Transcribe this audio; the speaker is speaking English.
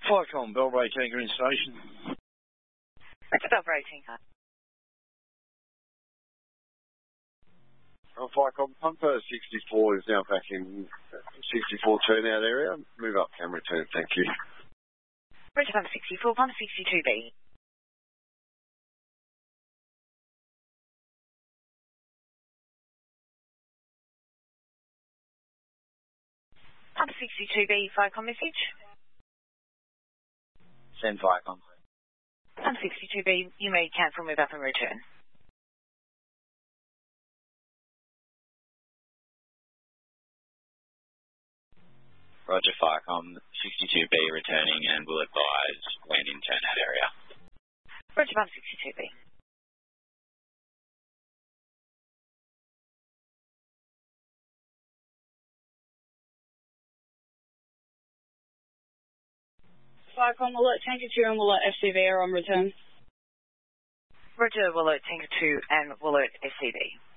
Flycom, Belray Tanker in station. Roger, Belray Tanker. Flycom, Pumper 64 is now back in 64 turnout area. Move up, camera turn, thank you. Roger, Pumper 64, Pumper 62B. Pumper 62B, Flycom message. Send Flycom. Pumper 62B, you may cancel, move up and return. Roger, Flycom 62B returning and will advise when in turnout area. Roger, Pumper 62B. Flycom, alert Tanker 2 and alert FCV are on return. Roger, alert Tanker 2 and alert SCB.